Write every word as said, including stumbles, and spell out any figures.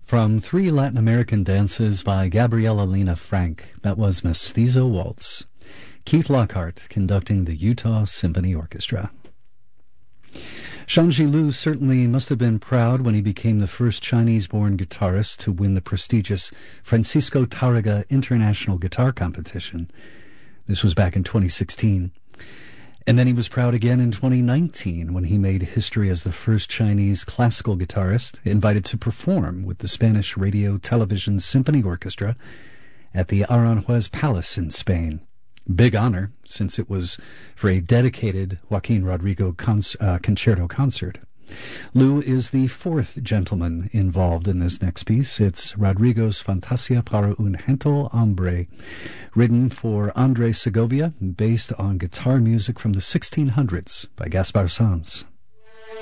From Three Latin American Dances by Gabriela Lena Frank, that was Mestizo Waltz. Keith Lockhart conducting the Utah Symphony Orchestra. Shanji Lu certainly must have been proud when he became the first Chinese-born guitarist to win the prestigious Francisco Tárrega International Guitar Competition. This was back in twenty sixteen. And then he was proud again in twenty nineteen when he made history as the first Chinese classical guitarist invited to perform with the Spanish Radio Television Symphony Orchestra at the Aranjuez Palace in Spain. Big honor, since it was for a dedicated Joaquin Rodrigo con- uh, concerto concert. Lu is the fourth gentleman involved in this next piece. It's Rodrigo's Fantasia para un Gentil Hombre, written for Andrés Segovia, based on guitar music from the sixteen hundreds by Gaspar Sanz.